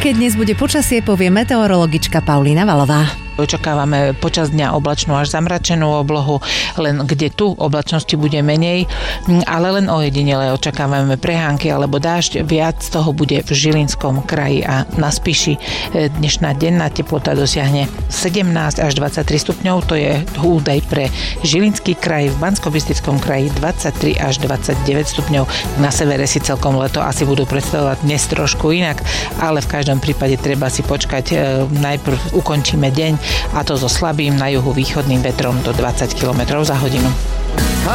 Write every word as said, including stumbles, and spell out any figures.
Aké dnes bude počasie, povie meteorologička Paulína Valová. Očakávame počas dňa oblačnú až zamračenú oblohu, len kde tu oblačnosti bude menej, ale len ojedinele očakávame prehánky alebo dážď. Viac toho bude v Žilinskom kraji a na Spiši. Dnešná denná teplota dosiahne sedemnásť až dvadsaťtri stupňov, to je údaj pre Žilinský kraj, v Banskobystrickom kraji dvadsaťtri až dvadsaťdeväť stupňov. Na severe si celkom leto asi budú predstavovať dnes trošku inak, ale v každom prípade treba si počkať. Najprv ukončíme deň, a to so slabým na juhu východným vetrom do dvadsať kilometrov za hodinu.